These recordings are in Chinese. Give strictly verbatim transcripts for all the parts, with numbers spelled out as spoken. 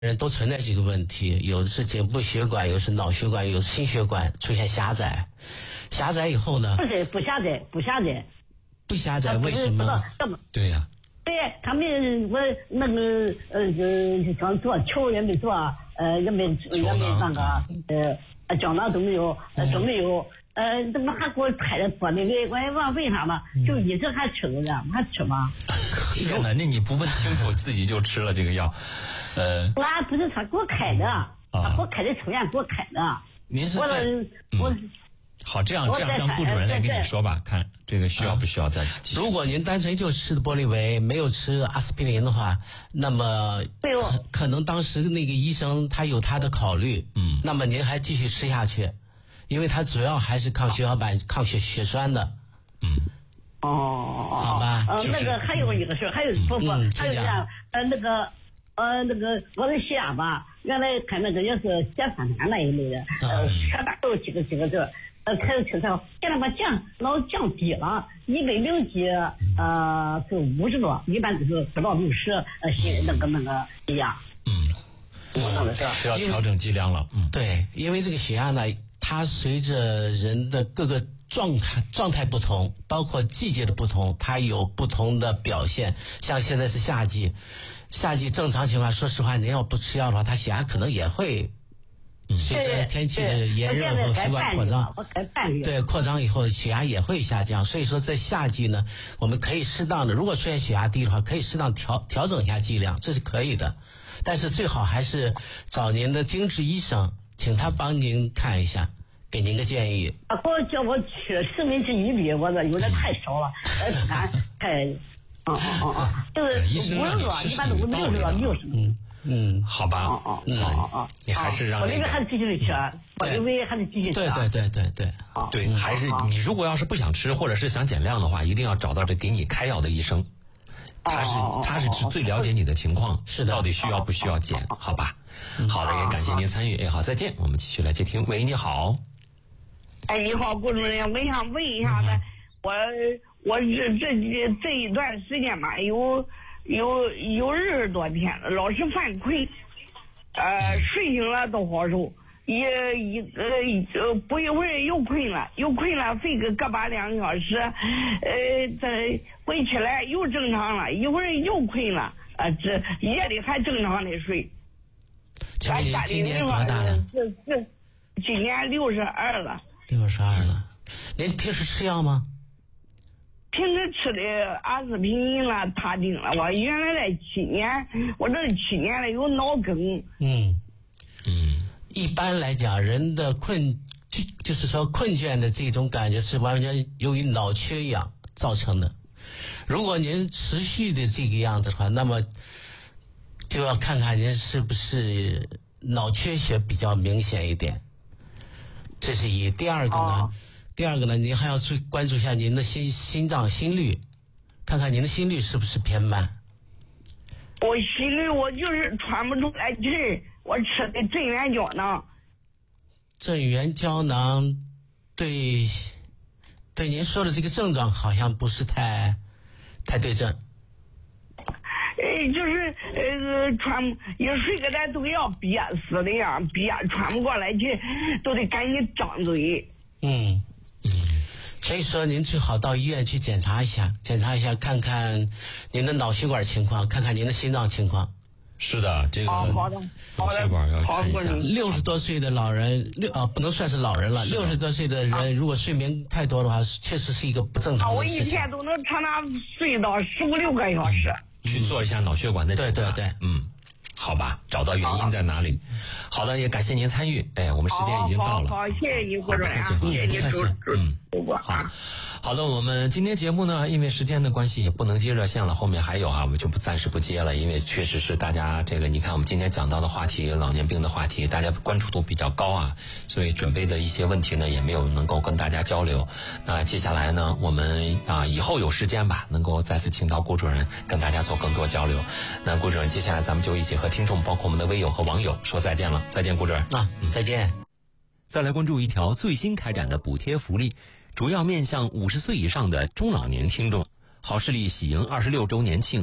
人都存在这个问题，有的是颈部血管，有的是脑血管，有的心血管出现狭窄。狭窄以后呢？ 不是不狭窄，不狭窄。 不狭窄，为什么？ 对呀、啊。 对他们，我那个呃呃，想做球也没做，呃也没也没那个呃胶囊都没有，呃都没有。呃，怎么还给我开了玻璃胃？我也问为啥嘛？就一直还吃着呢，还吃吗？ 天哪，那你不问清楚自己就吃了这个药？呃， 我不是他给我开的，啊、他给我开的抽烟给我开的。 您是在我、 嗯、好，这样这样让顾主任来跟你说吧，看这个需要不需要再继续。 如果您单纯就吃的玻利维，没有吃阿司匹林的话，那么可可能当时那个医生他有他的考虑，嗯，那么您还继续吃下去。因为它主要还是抗血小板、抗血血栓的。 嗯。 哦。 好吧。 呃，那个还有一个事，还有不不，还有啥？呃，那个呃，那个我的血压吧，原来看那个也是血三酸那一类的，呃，血压都有几个几个字，呃，开始吃上，现在把降老降低了，一百零几呃是五十多，一般都是不到六十，呃，血那个那个血压。 嗯。 我弄的是。 就要调整剂量了。嗯。 对，因为这个血压呢。它随着人的各个状态状态不同，包括季节的不同，它有不同的表现。像现在是夏季，夏季正常情况，说实话，您要不吃药的话，它血压可能也会随着天气的炎热和血管扩张，对扩张以后血压也会下降。所以说在夏季呢，我们可以适当的，如果出现血压低的话，可以适当调调整一下剂量，这是可以的。但是最好还是找您的经治医生，请他帮您看一下。给您个建议。 啊，给我叫我吃十分之一粒，我这有点太少了，呃，太太，嗯嗯嗯嗯，就是五十多，一般都是六十多，六十。 嗯嗯， 好吧。 哦哦哦哦， 你还是让我这个还是继续吃，我这个还是继续吃。 对对对对对。 对，还是你如果要是不想吃，或者是想减量的话，一定要找到这给你开药的医生。他是他是最了解你的情况， 是的， 到底需要不需要减？好吧。好的，也感谢您参与。哎，好，再见。我们继续来接听。喂，你好。 哎，你好，顾主任，我想问一下子，我我这这这一段时间吧，有有有二十多天了，老是犯困，呃，睡醒了都好受，一一呃不一会儿又困了，又困了，睡个个把两个小时，呃，再回起来又正常了，一会儿又困了，啊、呃，这夜里还正常的睡。 请问您今年多大了？ 是是，今年六十二了。 六十二了，您平时吃药吗？ 平时吃的阿司匹林了、他汀了。我原来在七年，我这七年了有脑梗。 嗯嗯，一般来讲，人的困就就是说困倦的这种感觉是完全由于脑缺氧造成的。如果您持续的这个样子的话，那么就要看看您是不是脑缺血比较明显一点。这是一。第二个呢，哦、第二个呢，您还要去关注一下您的心心脏心率，看看您的心率是不是偏慢。 我心率我就是喘不出来气儿，我吃的镇元胶囊。 镇元胶囊对对您说的这个症状好像不是太太对症。 呃，就是呃，喘一睡个来都要憋死的样，憋喘不过来气，都得赶紧张嘴。 嗯嗯，所以说您最好到医院去检查一下，检查一下看看您的脑血管情况，看看您的心脏情况。 是的，这个好的， 脑血管要看一下。 六十多岁的老人，六啊不能算是老人了。六十多岁的人、啊，如果睡眠太多的话，确实是一个不正常的事情。 我一天都能常常睡到十五六个小时。 嗯去做一下脑血管的检查。 对对对， 嗯，好吧，找到原因在哪里。好的，也感谢您参与。哎，我们时间已经到了。 好，好谢谢您，郭主任，谢谢您，主嗯，好，好的，我们今天节目呢，因为时间的关系，也不能接热线了，后面还有啊，我们就不暂时不接了，因为确实是大家这个，你看我们今天讲到的话题，老年病的话题，大家关注度比较高啊，所以准备的一些问题呢，也没有能够跟大家交流。那接下来呢，我们啊以后有时间吧，能够再次请到顾主任跟大家做更多交流。那顾主任，接下来咱们就一起和听众，包括我们的微友和网友说再见了。再见，顾主任。 啊，再见。 再来关注一条最新开展的补贴福利，主要面向五十岁以上的中老年听众。好视力喜迎二十六周年庆，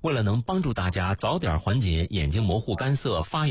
为了能帮助大家早点缓解眼睛模糊、干涩、发炎